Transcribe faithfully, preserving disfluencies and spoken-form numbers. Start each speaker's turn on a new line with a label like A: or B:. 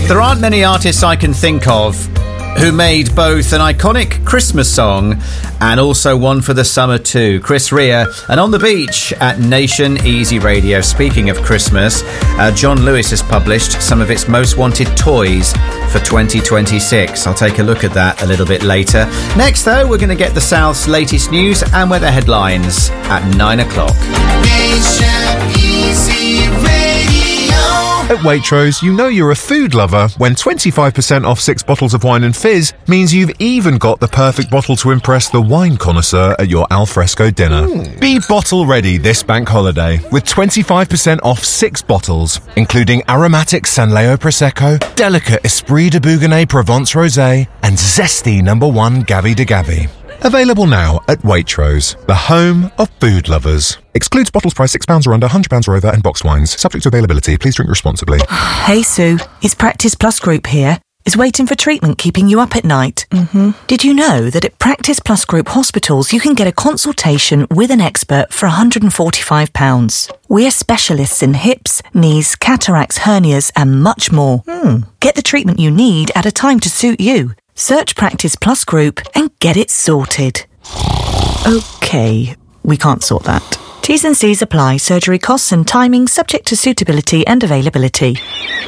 A: There aren't many artists I can think of who made both an iconic Christmas song and also one for the summer too. Chris Rea and On the Beach at Nation Easy Radio. Speaking of Christmas, uh, John Lewis has published some of its most wanted toys for twenty twenty-six. I'll take a look at that a little bit later. Next though, we're going to get the South's latest news and weather headlines at nine o'clock.
B: Nation Easy Radio.
C: At Waitrose, you know you're a food lover when twenty-five percent off six bottles of wine and fizz means you've even got the perfect bottle to impress the wine connoisseur at your alfresco dinner. Mm. Be bottle ready this bank holiday with twenty-five percent off six bottles, including aromatic Sanleo Prosecco, delicate Esprit de Bougonnet Provence Rosé, and zesty number one Gavi de Gavi. Available now at Waitrose, the home of food lovers. Excludes bottles priced six pounds or under, one hundred pounds or over, and boxed wines. Subject to availability. Please drink responsibly.
D: Hey, Sue. It's Practice Plus Group here. Is waiting for treatment keeping you up at night? Mm-hmm. Did you know that at Practice Plus Group hospitals you can get a consultation with an expert for one hundred forty-five pounds? We're specialists in hips, knees, cataracts, hernias, and much more. Mm. Get the treatment you need at a time to suit you. Search Practice Plus Group and get it sorted. OK, we can't sort that. T's and C's apply. Surgery costs and timing subject to suitability and availability.